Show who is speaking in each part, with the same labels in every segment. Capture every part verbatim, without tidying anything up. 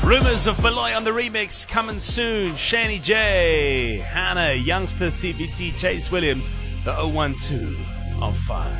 Speaker 1: Rumors of Beloy on the remix coming soon. Shani J, Hannah, Youngster, C B T, Chase Williams, the oh one two on five.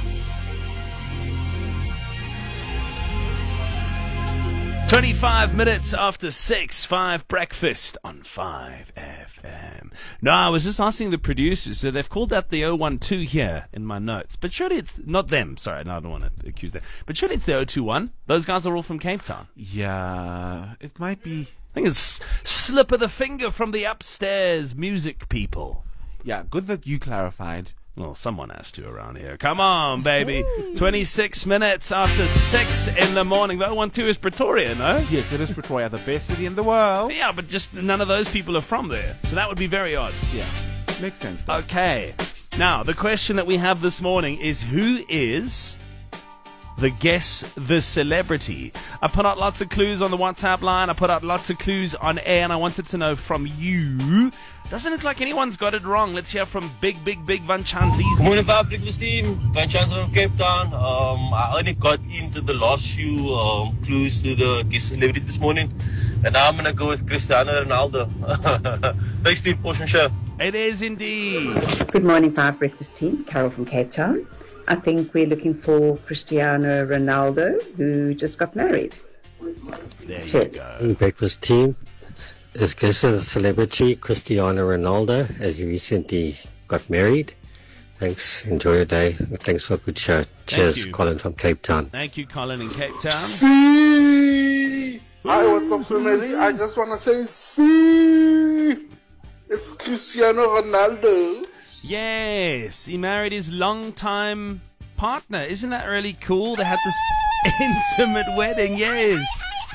Speaker 1: twenty-five minutes after six, five breakfast on five F M. No, I was just asking the producers, so they've called that the oh one two here in my notes. But surely it's not them. Sorry, no, I don't want to accuse them. But surely it's the oh two one. Those guys are all from Cape Town.
Speaker 2: Yeah, it might be.
Speaker 1: I think it's slip of the finger from the upstairs music people.
Speaker 2: Yeah, good that you clarified.
Speaker 1: Well, someone has to around here. Come on, baby. twenty-six minutes after six in the morning. The oh one two is Pretoria, no?
Speaker 2: Yes, it is Pretoria, the best city in the world.
Speaker 1: Yeah, but just none of those people are from there. So that would be very odd.
Speaker 2: Yeah, makes sense, though.
Speaker 1: Okay. Now, the question that we have this morning is, who is the Guess the Celebrity? I put out lots of clues on the WhatsApp line. I put out lots of clues on air, and I wanted to know from you. Doesn't look like anyone's got it wrong. Let's hear from Big, Big, Big Van Chanzies.
Speaker 3: Good morning, Breakfast team. Van Chanzies from Cape Town. Um, I only got into the last few um, clues to the Guess the Celebrity this morning, and now I'm going to go with Cristiano Ronaldo. Thanks, Steve. Portion show.
Speaker 1: It is indeed.
Speaker 4: Good morning, Five Breakfast team. Carol from Cape Town. I think we're looking for Cristiano Ronaldo, who just got married.
Speaker 1: There
Speaker 4: Cheers.
Speaker 1: you go.
Speaker 5: Breakfast team. Is Guess the Celebrity Cristiano Ronaldo, as he recently got married. Thanks. Enjoy your day. Thanks for a good show. Cheers,
Speaker 1: you.
Speaker 5: Colin from Cape Town.
Speaker 1: Thank you, Colin in Cape Town.
Speaker 6: See! Hi, what's up, family? I just want to say, see! It's Cristiano Ronaldo.
Speaker 1: Yes, he married his longtime partner. Isn't that really cool? They had this intimate wedding, yes.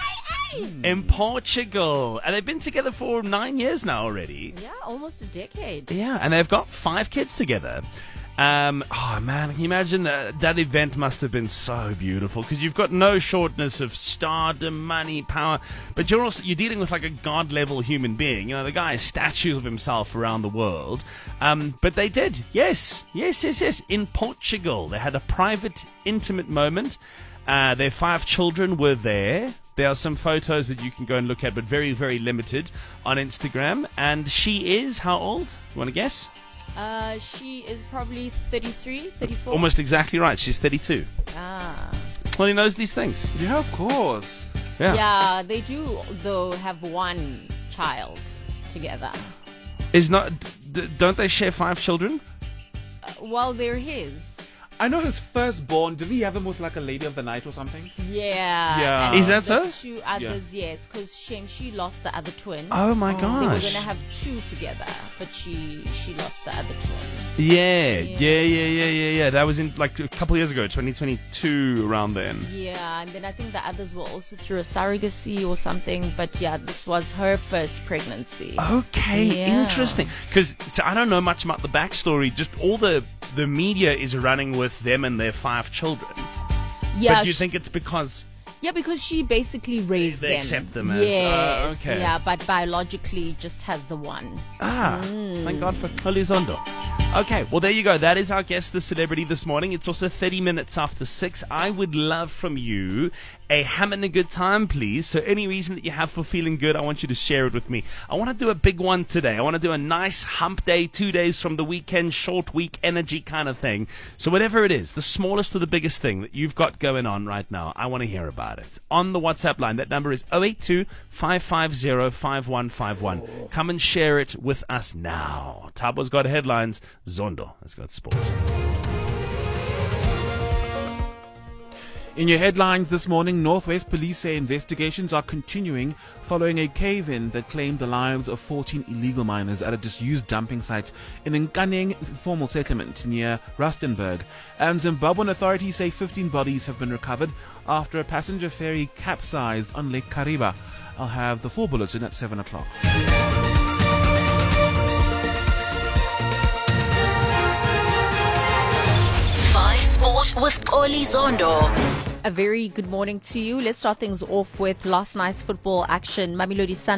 Speaker 1: In Portugal. And they've been together for nine years now already.
Speaker 7: Yeah, almost a decade.
Speaker 1: Yeah, and they've got five kids together. Um, oh, man, can you imagine that? That event must have been so beautiful, because you've got no shortness of stardom, money, power, but you're also you're dealing with like a god-level human being. You know, the guy has statues of himself around the world. Um, but they did. Yes, yes, yes, yes. In Portugal, they had a private, intimate moment. Uh, their five children were there. There are some photos that you can go and look at, but very, very limited on Instagram. And she is, how old? You want to guess?
Speaker 7: Uh, she is probably thirty-three, thirty-four.
Speaker 1: Almost exactly right. She's thirty-two.
Speaker 7: Ah.
Speaker 1: Well, he knows these things.
Speaker 2: Yeah, of course.
Speaker 1: Yeah.
Speaker 7: Yeah, they do, though, have one child together.
Speaker 1: Is not? D- don't they share five children?
Speaker 7: Uh, well, they're his.
Speaker 2: I know his firstborn. Did he have him with like a lady of the night or something?
Speaker 7: Yeah.
Speaker 2: Yeah.
Speaker 7: And
Speaker 1: Is that
Speaker 7: the
Speaker 1: so?
Speaker 7: two others, yes, because Shem, she lost the other twin.
Speaker 1: Oh my
Speaker 7: They were
Speaker 1: gosh.
Speaker 7: going to have two together, but she she lost the other twin.
Speaker 1: Yeah, yeah, yeah, yeah, yeah, yeah. That was in like a couple of years ago, twenty twenty-two, around then.
Speaker 7: Yeah, and then I think the others were also through a surrogacy or something, but yeah, this was her first pregnancy.
Speaker 1: Okay,
Speaker 7: Yeah.
Speaker 1: interesting. Because I don't know much about the backstory. Just all the the media is running with them and their five children.
Speaker 7: Yeah,
Speaker 1: But do you
Speaker 7: sh-
Speaker 1: think it's because
Speaker 7: yeah, because she basically raised
Speaker 1: They
Speaker 7: them.
Speaker 1: accept them as-
Speaker 7: yes,
Speaker 1: uh, okay.
Speaker 7: yeah, but biologically just has the one.
Speaker 1: Ah, thank God for Elizondo. Okay, well, there you go. That is our guest, the celebrity, this morning. It's also thirty minutes after six. I would love from you a having a good time, please. So any reason that you have for feeling good, I want you to share it with me. I want to do a big one today. I want to do a nice hump day, two days from the weekend, short week energy kind of thing. So whatever it is, the smallest or the biggest thing that you've got going on right now, I want to hear about it. On the WhatsApp line, that number is oh eight two, five five zero, five one five one. Come and share it with us now. Tabo's got headlines. Zondo has got sport.
Speaker 2: In your headlines this morning, Northwest Police say investigations are continuing following a cave-in that claimed the lives of fourteen illegal miners at a disused dumping site in Nkaneng informal settlement near Rustenburg. And Zimbabwean authorities say fifteen bodies have been recovered after a passenger ferry capsized on Lake Kariba. I'll have the full bulletin at seven o'clock.
Speaker 8: Five Sport with Oli Zondo.
Speaker 7: A very good morning to you. Let's start things off with last night's football action. Mamelodi Sundowns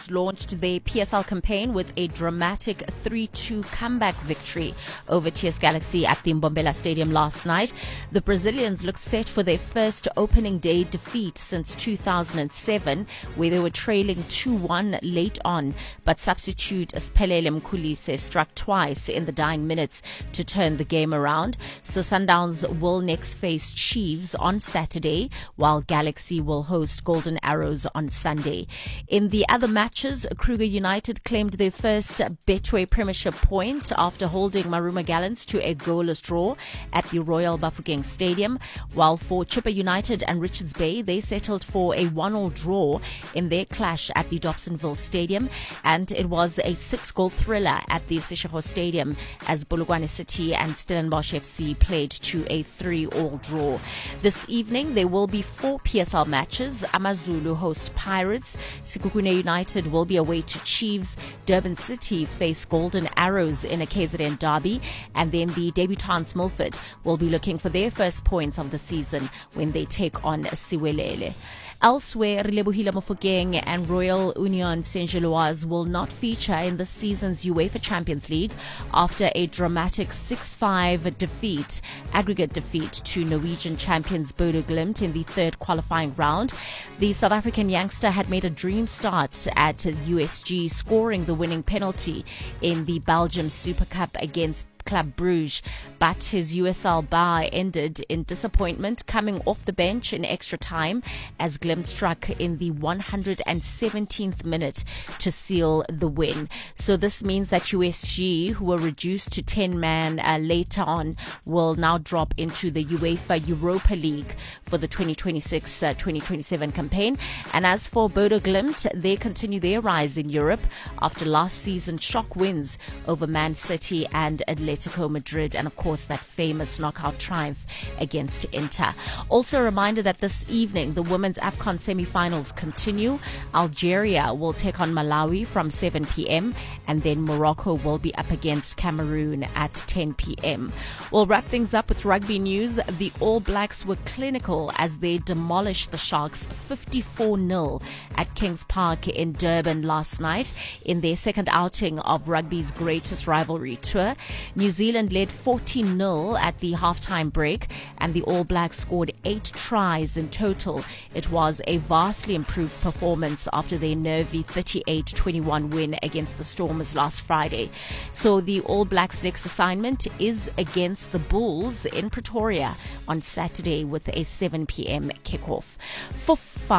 Speaker 9: Bulldogs launched their P S L campaign with a dramatic three two comeback victory over T S Galaxy at the Mbombela Stadium last night. The Brazilians look set for their first opening day defeat since two thousand seven, where they were trailing two one late on, but substitute Siphelele Mkhulise struck twice in the dying minutes to turn the game around. So Sundowns will next face Chiefs on Saturday, while Galaxy will host Golden Arrows on Sunday. In the other matches, Kruger United claimed their first Betway Premiership point after holding Maruma Gallants to a goalless draw at the Royal Bafokeng Stadium, while for Chippa United and Richards Bay, they settled for a one-all draw in their clash at the Dobsonville Stadium, and it was a six-goal thriller at the Seshego Stadium as Polokwane City and Stellenbosch F C played to a three-all draw. This evening, there will be four P S L matches. AmaZulu host Pirates, Sekhukhune United will be away to Chiefs, Durban City face Golden Arrows in a K Z N derby, and then the debutants Milford will be looking for their first points of the season when they take on Siwelele. Elsewhere, Relebohile Mofokeng and Royal Union Saint-Gilloise will not feature in this season's UEFA Champions League after a dramatic six five defeat, aggregate defeat to Norwegian champions Bodo Glimt in the third qualifying round. The South African youngster had made a dream start at U S G, scoring the winning penalty in the Belgium Super Cup against Club Brugge, but his U S L bye ended in disappointment, coming off the bench in extra time as Glimt struck in the one hundred seventeenth minute to seal the win. So this means that U S G, who were reduced to ten man uh, later on, will now drop into the UEFA Europa League for the twenty twenty-six twenty twenty-seven campaign. And as for Bodo Glimt, they continue their rise in Europe after last season's shock wins over Man City and Atletico Madrid, and of course that famous knockout triumph against Inter. Also a reminder that this evening the women's AFCON semi-finals continue. Algeria will take on Malawi from seven p.m. and then Morocco will be up against Cameroon at ten p.m. We'll wrap things up with rugby news. The All Blacks were clinical as they demolished the Sharks fifty-four nil at Kings Park in Durban last night in their second outing of rugby's greatest rivalry tour. New Zealand led fourteen nil at the halftime break, and the All Blacks scored eight tries in total. It was a vastly improved performance after their nervy thirty-eight twenty-one win against the Stormers last Friday. So the All Blacks' next assignment is against the Bulls in Pretoria on Saturday with a seven p.m. kickoff. For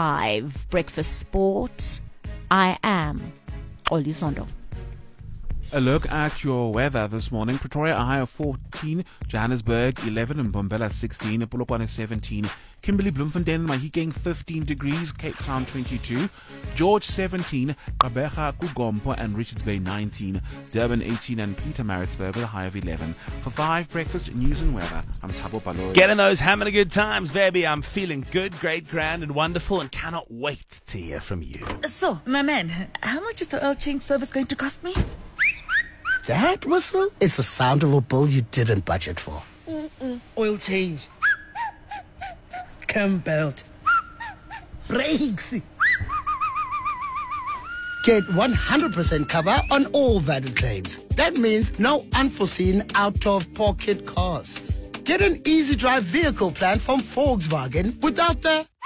Speaker 9: five Breakfast Sport, I am Oli Zondo.
Speaker 2: A look at your weather this morning. Pretoria, a high of fourteen. Johannesburg, eleven. And Mbombela, sixteen. Polokwane, seventeen. Kimberley, Bloemfontein, Mahikeng, fifteen degrees. Cape Town, twenty-two. George, seventeen. Gqeberha, Kugompo, and Richards Bay, nineteen. Durban, eighteen. And Pietermaritzburg with a high of eleven. For five Breakfast News and Weather, I'm Thabo Baloyi.
Speaker 1: Getting those having good times, baby. I'm feeling good, great, grand, and wonderful, and cannot wait to hear from you.
Speaker 10: So, my man, how much is the oil change service going to cost me?
Speaker 11: That whistle is the sound of a bill you didn't budget for.
Speaker 10: Mm-mm. Oil change. Cam belt.
Speaker 11: Brakes. Get one hundred percent cover on all valid claims. That means no unforeseen out-of-pocket costs. Get an easy drive vehicle plan from Volkswagen without the